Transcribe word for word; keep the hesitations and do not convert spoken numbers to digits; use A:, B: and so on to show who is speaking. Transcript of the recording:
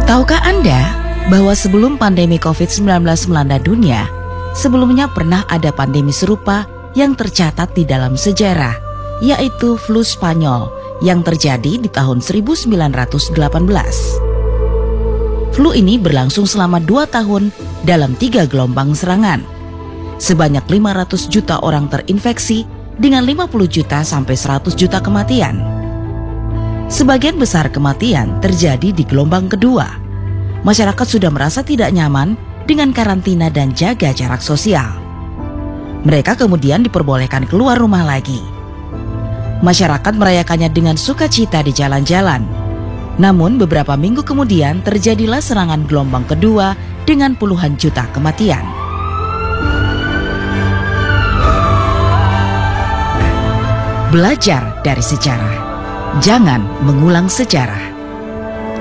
A: Tahukah Anda bahwa sebelum pandemi covid sembilan belas melanda dunia, sebelumnya pernah ada pandemi serupa yang tercatat di dalam sejarah, yaitu flu Spanyol yang terjadi di tahun seribu sembilan ratus delapan belas. Flu ini berlangsung selama dua tahun dalam tiga gelombang serangan. Sebanyak lima ratus juta orang terinfeksi dengan lima puluh juta sampai seratus juta kematian. Sebagian besar kematian terjadi di gelombang kedua. Masyarakat sudah merasa tidak nyaman dengan karantina dan jaga jarak sosial. Mereka kemudian diperbolehkan keluar rumah lagi. Masyarakat merayakannya dengan sukacita di jalan-jalan. Namun beberapa minggu kemudian terjadilah serangan gelombang kedua dengan puluhan juta kematian. Belajar dari sejarah. Jangan mengulang sejarah.